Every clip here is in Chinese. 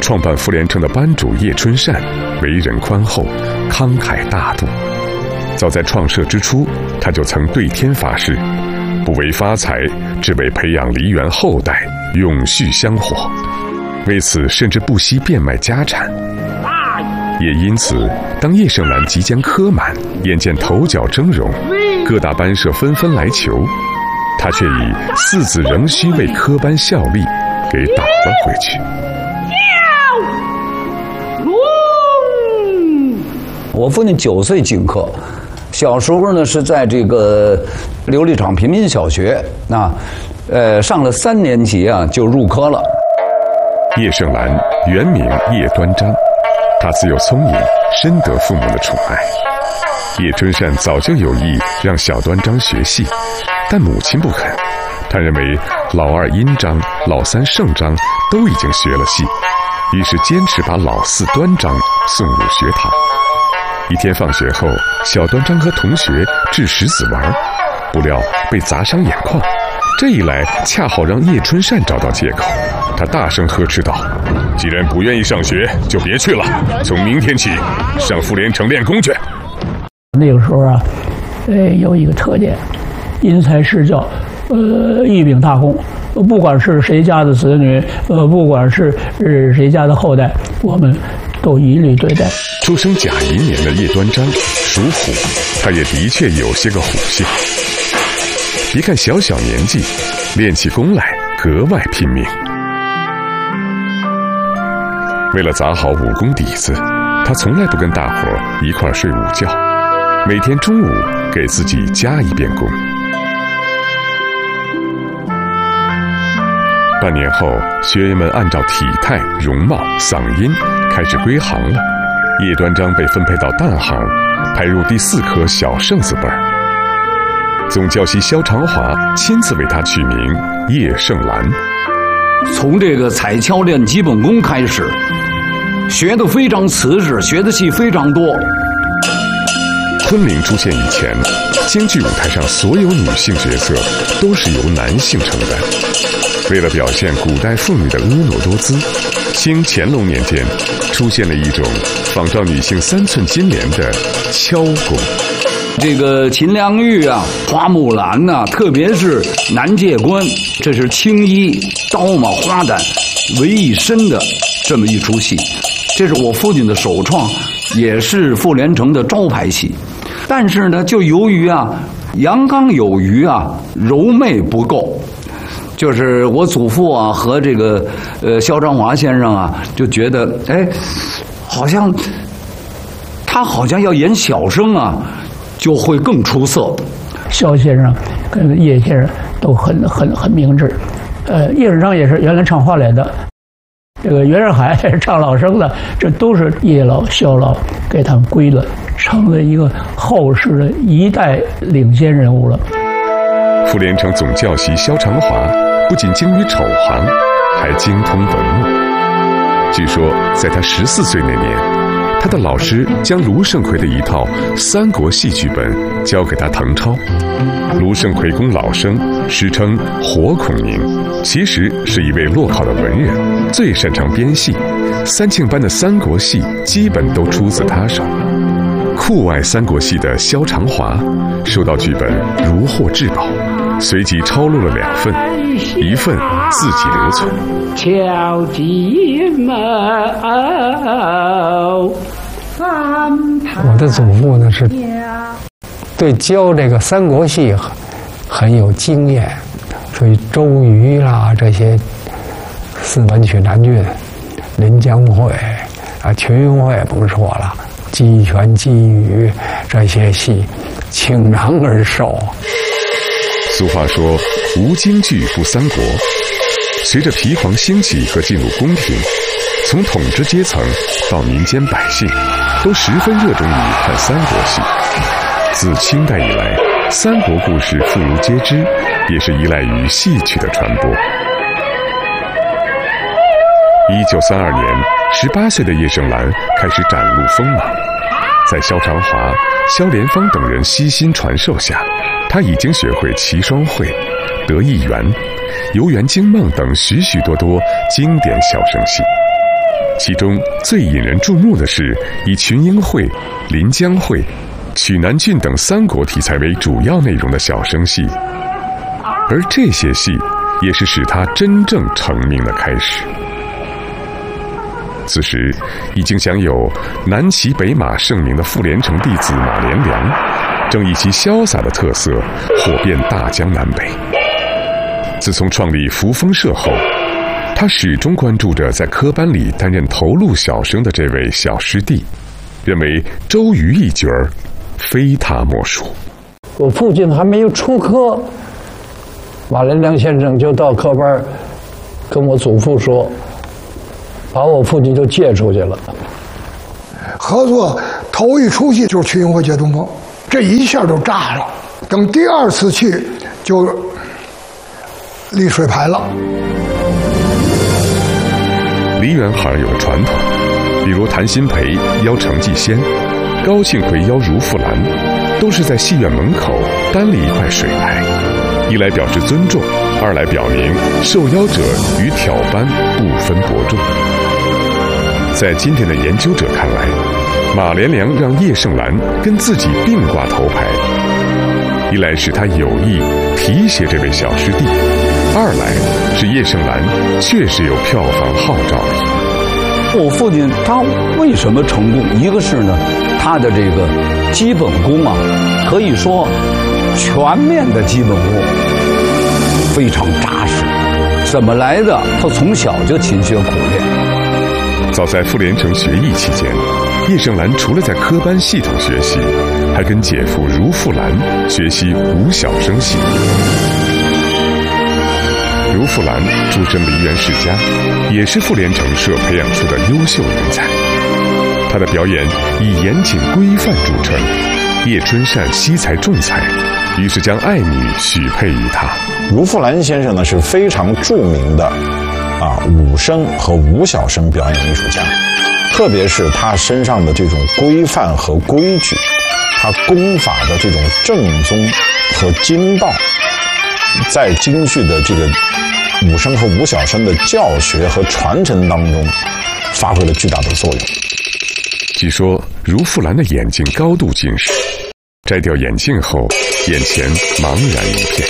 创办傅连城的班主叶春善为人宽厚，慷慨大度。早在创社之初，他就曾对天发誓，不为发财，只为培养梨园后代，永续香火。为此，甚至不惜变卖家产。也因此，当叶盛兰即将科满，眼见头角峥嵘，各大班社纷纷来求，他却以4子仍需为科班效力给倒了回去。 我父亲9岁进科，小时候呢是在这个琉璃厂平民小学，上了3年级啊就入科了。 叶盛兰原名叶端章，他自幼聪颖，深得父母的宠爱。叶春善早就有意让小端章学戏，但母亲不肯。他认为老2殷章、老3盛章都已经学了戏，于是坚持把老4端章送入学堂。一天放学后，小端章和同学掷石子玩，不料被砸伤眼眶。这一来，恰好让叶春善找到借口。他大声呵斥道：“既然不愿意上学，就别去了。从明天起，上傅连城练功去。” 那个时候啊，有一个特点，因材施教，一秉大功。不管是谁家的子女，不管是谁家的后代，我们都一律对待。 出生甲寅年的叶端章属虎，他也的确有些个虎性。别看小年纪，练起功来格外拼命。为了砸好武功底子，他从来不跟大伙一块睡午觉，每天中午给自己加一遍功。半年后，学员们按照体态、容貌、嗓音开始归行了。叶端章被分配到大行，排入第4科小圣字辈。总教习萧长华亲自为他取名叶盛兰。 从这个彩跷练基本功开始，学得非常瓷实，学的戏非常多。 昆明出现以前，京剧舞台上所有女性角色都是由男性承担。为了表现古代妇女的婀娜多姿，清乾隆年间出现了一种仿照女性3寸金莲的敲功。 这个秦良玉啊、花木兰呐、特别是南界关，这是青衣刀马花旦为一身的这么一出戏，这是我父亲的首创，也是傅连城的招牌戏。但是呢，就由于阳刚有余柔媚不够。就是我祖父和这个萧长华先生就觉得好像他要演小生就会更出色。 萧先生跟叶先生都很明智。叶盛章也是原来唱花脸的，这个袁世海唱老生的，这都是叶老、萧老给他们归了，成了一个后世的一代领先人物了。 傅连城总教习萧长华不仅精于丑行，还精通文墨。据说在他14岁那年，他的老师将卢盛奎的一套三国戏剧本交给他誊抄。卢盛奎公老生，时称火孔明，其实是一位落考的文人，最擅长编戏。三庆班的三国戏基本都出自他手。酷爱三国戏的萧长华收到剧本如获至宝，随即抄录了2份，一份自己留存。 敲击门， 我的祖父呢是对教这个三国戏很有经验，所以周瑜啦这些四文曲南郡、临江会群英会甭说了，鸡拳鸡羽这些戏倾囊而授。 俗话说无京剧不三国。随着皮黄兴起和进入宫廷，从统治阶层到民间百姓都十分热衷于看三国戏。自清代以来，三国故事妇孺皆知，也是依赖于戏曲的传播。1932年，18岁的叶盛兰开始展露锋芒，在萧长华、萧莲芳等人悉心传授下，他已经学会齐双会、得意园、游园惊梦等许许多多经典小生戏。 其中最引人注目的是以群英会、临江会、曲南郡等三国题材为主要内容的小生戏，而这些戏也是使他真正成名的开始。此时已经享有南骑北马盛名的傅连城弟子马连良，正以其潇洒的特色火遍大江南北。自从创立扶风社后，他始终关注着在科班里担任头路小生的这位小师弟，认为周瑜一角儿非他莫属。 我父亲还没有出科，马连良先生就到科班跟我祖父说，把我父亲就借出去了。 合作头一出戏就是群英会借东风，这一下就炸了。等第二次去就立水牌了。 梨园好像有个传统，比如谭鑫培邀程继先，高庆奎邀如富兰，都是在戏院门口单立一块水牌，一来表示尊重，二来表明受邀者与挑班不分伯仲。在今天的研究者看来，马连良让叶盛兰跟自己并挂头牌，一来是他有意提携这位小师弟，二来是叶盛兰确实有票房号召力。 我父亲他为什么成功？一个是呢，他的这个基本功啊，可以说全面的基本功非常扎实。怎么来的？他从小就勤学苦练。 早在傅连城学艺期间，叶盛兰除了在科班系统学习，还跟姐夫如富兰学习武小生戏。如富兰出身梨园世家，也是傅连城社培养出的优秀人才。他的表演以严谨规范著称，叶春善惜才重才，于是将爱女许配于他。 如富兰先生呢是非常著名的武生和武小生表演艺术家，特别是他身上的这种规范和规矩，他功法的这种正宗和精到，在京剧的这个武生和武小生的教学和传承当中发挥了巨大的作用。 据说如富兰的眼睛高度近视，摘掉眼镜后眼前茫然一片，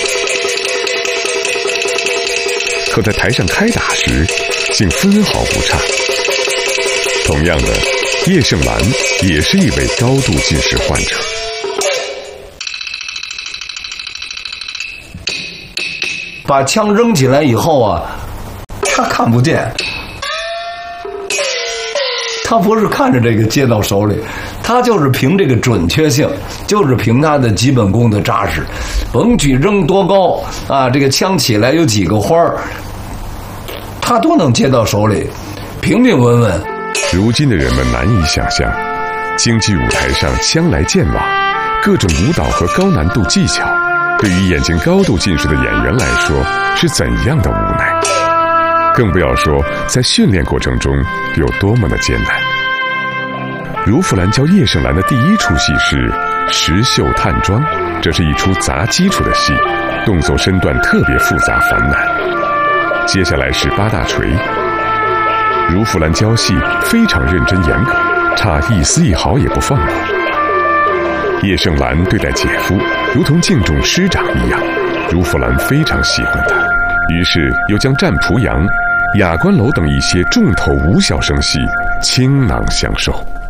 可在台上开打时竟分毫不差。同样的，叶盛兰也是一位高度近视患者。 把枪扔起来以后啊，他看不见，他不是看着这个接到手里，他就是凭这个准确性，就是凭他的基本功的扎实，甭举扔多高啊，这个枪起来有几个花儿，他都能接到手里，平平稳稳。 如今的人们难以想象，京剧舞台上枪来剑往，各种舞蹈和高难度技巧，对于眼睛高度近视的演员来说是怎样的无奈，更不要说在训练过程中有多么的艰难。如富兰教叶盛兰的第一出戏是《石秀探庄》，这是一出杂基础的戏，动作身段特别复杂繁难。接下来是八大锤。如富兰教戏非常认真严格，差一丝一毫也不放过。叶盛兰对待姐夫如同敬重师长一样，如富兰非常喜欢他，于是又将战濮阳、雅观楼等一些重头武小生戏倾囊相授。